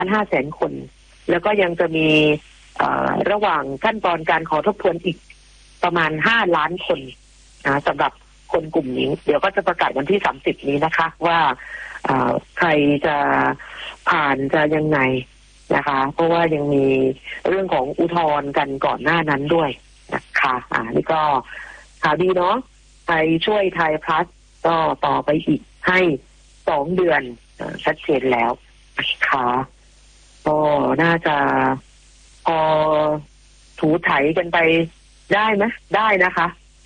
500,000 คนแล้วก็ยังจะมีระหว่างขั้นตอนการขอทบทวนอีกประมาณ5 ล้านคนสำหรับคนกลุ่มนี้เดี๋ยวก็จะประกาศวันที่30นี้นะคะว่าใครจะผ่านจะยังไงนะคะเพราะว่ายังมีเรื่องของอุทธรณ์กันก่อนหน้านั้นด้วยนะคะนี่ก็ข่าวดีเนาะไทยช่วยไทยพลัสก็ต่อไปอีกให้2 เดือนชัดเจนแล้วนะคะก็น่าจะพอถูไถกันไปได้ไหมได้นะคะ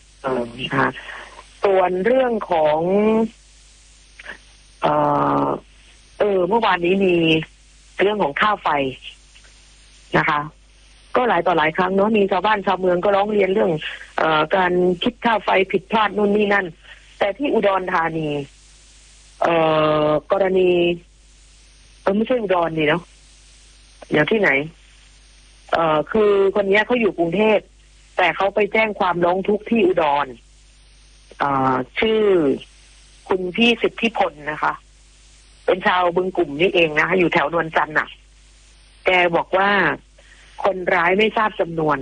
ส่วนเรื่องของเมื่อวานนี้มีเรื่องของค่าไฟนะคะก็หลายต่อหลายครั้งเนาะมีชาวบ้านชาวเมืองก็ร้องเรียนเรื่องการคิดค่าไฟผิดพลาดนู่นนี่นั่นแต่ที่อุดรธานีกรณีไม่ใช่อุดรนี่เนาะอย่างที่ไหนคือคนนี้เขาอยู่กรุงเทพแต่เขาไปแจ้งความร้องทุกข์ที่อุดรชื่อคุณพี่สิทธิพลนะคะเป็นชาวบึงกลุ่มนี่เองนะคะอยู่แถวนวลจันทร์น่ะแกบอกว่าคนร้ายไม่ทราบจำนวน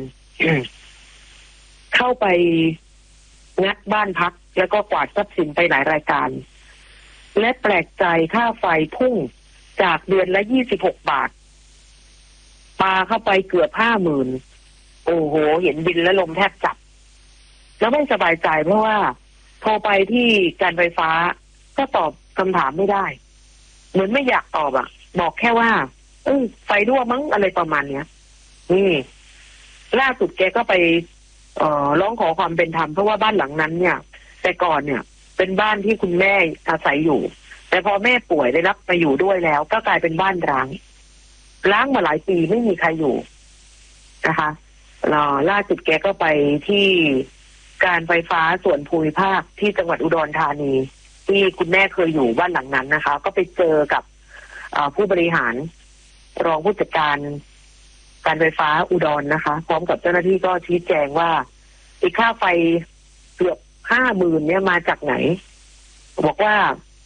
เข้าไปงัดบ้านพักแล้วก็กวาดทรัพย์สินไปหลายรายการและแปลกใจค่าไฟพุ่งจากเดือนละ26 บาทปาเข้าไปเกือบ50,000โอ้โหเห็นบินแล้วลมแทบจับแล้วไม่สบายใจเพราะว่าโทรไปที่การไฟฟ้าก็ตอบคำถามไม่ได้เหมือนไม่อยากตอบบอกแค่ว่าไฟรั่วมั้งอะไรประมาณเนี้ยนี่ล่าสุดแกก็ไปร้องขอความเป็นธรรมเพราะว่าบ้านหลังนั้นเนี่ยแต่ก่อนเนี่ยเป็นบ้านที่คุณแม่อาศัยอยู่แต่พอแม่ป่วยได้รับไปอยู่ด้วยแล้วก็กลายเป็นบ้านร้างมาหลายปีไม่มีใครอยู่นะคะล่าสุดแกก็ไปที่การไฟฟ้าส่วนภูมิภาคที่จังหวัดอุดรธานีที่คุณแม่เคยอยู่บ้านหลังนั้นนะคะก็ไปเจอกับผู้บริหารรองผู้จัดการการไฟฟ้าอุดรนะคะพร้อมกับเจ้าหน้าที่ก็ชี้แจงว่าค่าไฟเกือบ50,000เนี่ยมาจากไหนบอกว่า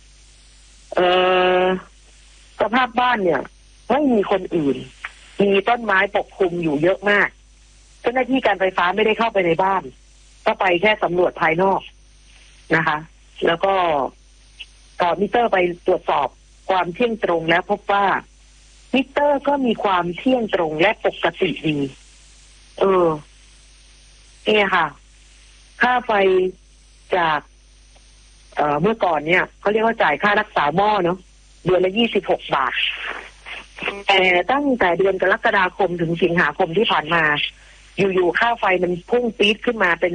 สภาพบ้านเนี่ยไม่มีคนอื่นมีต้นไม้ปกคลุมอยู่เยอะมากเจ้าหน้าที่การไฟฟ้าไม่ได้เข้าไปในบ้านก็ไปแค่สำรวจภายนอกนะคะแล้วก็ต่อมิเตอร์ไปตรวจสอบความเที่ยงตรงแล้วพบว่ามิเตอร์ก็มีความเที่ยงตรงและปกติดีเนี่ยค่ะค่าไฟจากเมื่อก่อนเนี่ยเขาเรียกว่าจ่ายค่ารักษาหม้อเนาะเดือนละ26 บาทแต่ตั้งแต่เดือนกรกฎาคมถึงสิงหาคมที่ผ่านมาอยู่ๆค่าไฟมันพุ่งปี๊ดขึ้นมาเป็น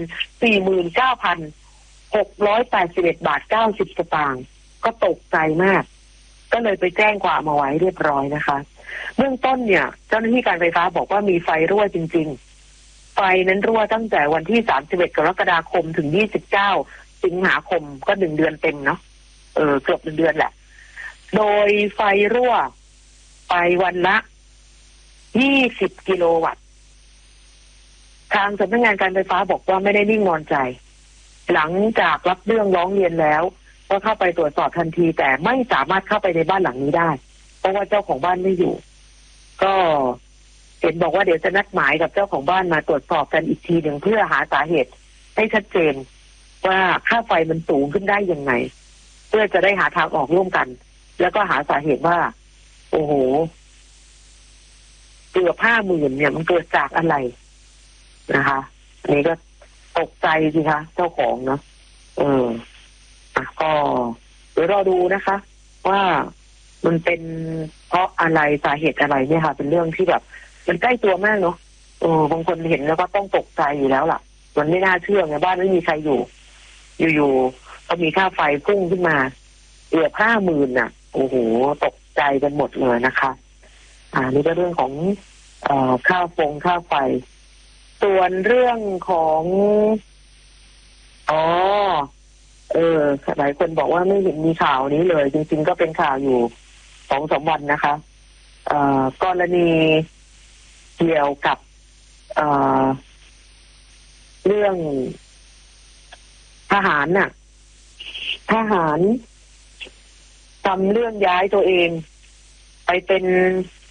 49,681 บาท 90 สตางค์ก็ตกใจมากก็เลยไปแจ้งความมาไว้เรียบร้อยนะคะเบื้องต้นเนี่ยเจ้าหน้าที่การไฟฟ้าบอกว่ามีไฟรั่วจริงๆไฟนั้นรั่วตั้งแต่วันที่31 กรกฎาคมถึง29 สิงหาคมก็1 เดือนเต็มเนาะเกือบ1 เดือนแหละโดยไฟรั่วไปวันละ20 กิโลวัตต์ทางสำนักงานการไฟฟ้าบอกว่าไม่ได้นิ่งนอนใจหลังจากรับเรื่องร้องเรียนแล้วก็เข้าไปตรวจสอบทันทีแต่ไม่สามารถเข้าไปในบ้านหลังนี้ได้เพราะว่าเจ้าของบ้านไม่อยู่ก็เห็นบอกว่าเดี๋ยวจะนัดหมายกับเจ้าของบ้านมาตรวจสอบกันอีกทีหนึ่งเพื่อหาสาเหตุให้ชัดเจนว่าค่าไฟมันสูงขึ้นได้ยังไงเพื่อจะได้หาทางออกร่วมกันแล้วก็หาสาเหตุว่าโอ้โหเกือบ50,000เนี่ยมันเกิดจากอะไรนะคะอันนี้ก็ตกใจสิคะเจ้าของเนาะก็เดี๋ยวรอดูนะคะว่ามันเป็นเพราะอะไรสาเหตุอะไรเนี่ยค่ะเป็นเรื่องที่แบบมันใกล้ตัวมากเนาะบางคนเห็นแล้วก็ต้องตกใจอยู่แล้วล่ะมันไม่น่าเชื่อไงบ้านไม่มีใครอยู่ก็มีค่าไฟพุ่งขึ้นมาเกือบ50,000น่ะโอ้โหตกใจกันหมดเลยนะคะนี่ก็เรื่องของค่าไฟส่วนเรื่องของหลายคนบอกว่าไม่เห็นมีข่าวนี้เลยจริงๆก็เป็นข่าวอยู่2-3 วันนะคะกรณีเกี่ยวกับเรื่องทหารทำเรื่องย้ายตัวเองไปเป็น